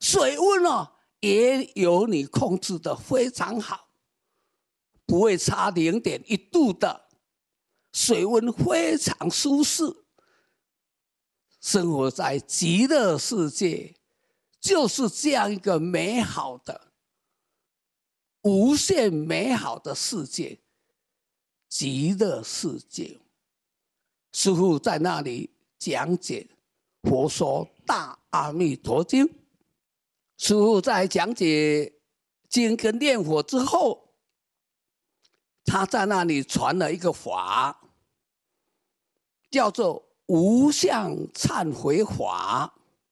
水温哦，也由你控制的非常好，不会差0.1度的，水温非常舒适。生活在极乐世界，就是这样一个美好的、无限美好的世界——极乐世界。师父在那里讲解《佛说大阿弥陀经》，师父在讲解经跟念佛之后，他在那里传了一个法，叫做无相忏悔法。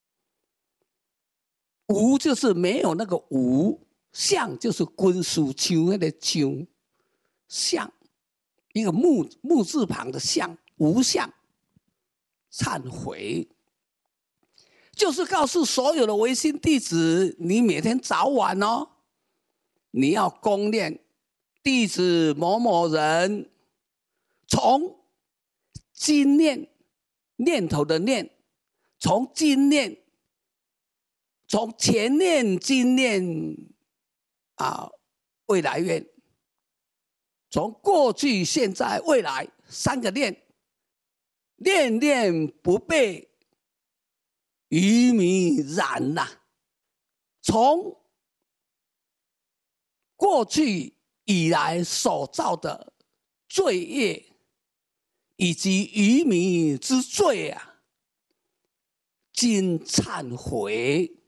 无就是没有那个无，相就是滚树树那个树，相一个木字旁的相，无相忏悔，就是告诉所有的唯心弟子，你每天早晚哦，你要恭念弟子某某人，从今念念头的念，从今念，从前念、今念未来愿，从过去、现在、未来3个念，念念不被愚迷染呐。从过去以来所造的罪业以及愚迷之罪啊，今忏悔，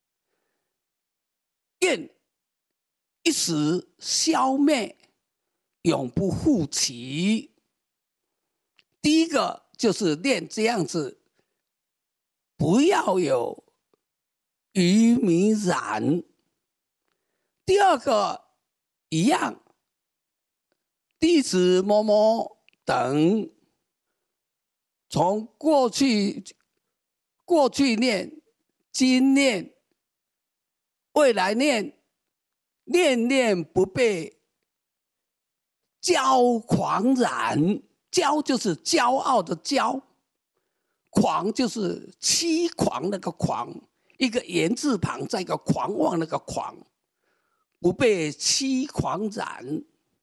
愿一时消灭，永不复起。第一个就是念这样子，不要有愚迷染。第二个一样，弟子某某等，从过去念、今念、未来念，念念不被骄狂染。骄就是骄傲的骄，狂就是欺狂那个狂，一个言字旁，再一个狂妄那个狂，不被欺狂染。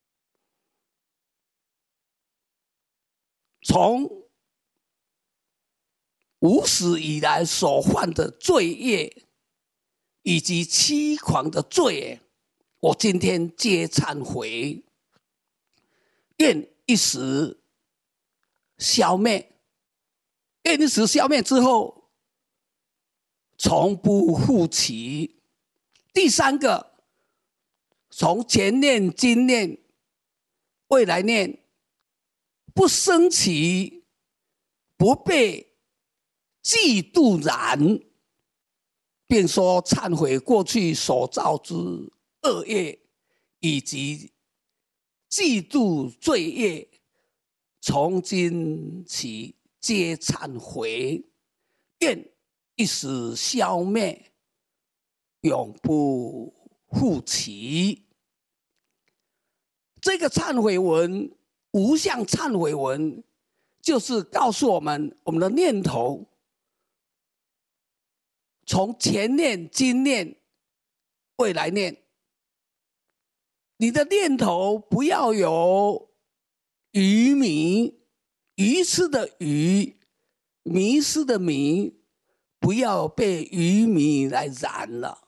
从无始以来所犯的罪业以及欺狂的罪，我今天皆忏悔，愿一时消灭，愿一时消灭之后，从不复起。第三个，从前念、今念、未来念，不生起，不被嫉妒染，便说忏悔过去所造之恶业以及嫉妒罪业，从今起皆忏悔，愿一时消灭，永不复起。这个忏悔文，无相忏悔文，就是告诉我们，我们的念头从前念、今念、未来念，你的念头不要有愚迷，愚痴的愚，迷失的迷，不要被愚迷来染了，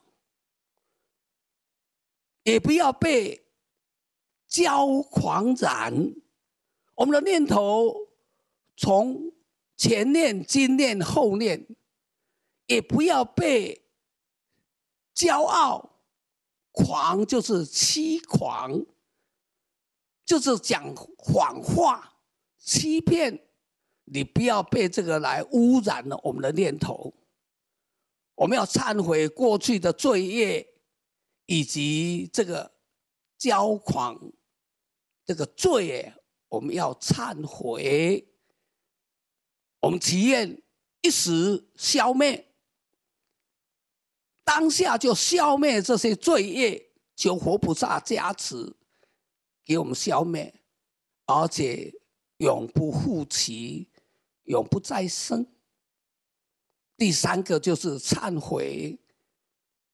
也不要被骄狂染。我们的念头从前念、今念、后念，也不要被骄傲，狂就是欺狂，就是讲谎话、欺骗，你不要被这个来污染了我们的念头。我们要忏悔过去的罪业，以及这个骄狂这个罪，我们要忏悔。我们祈愿一时消灭，当下就消灭这些罪业，求佛菩萨加持，给我们消灭，而且永不复起，永不再生。第三个就是忏悔，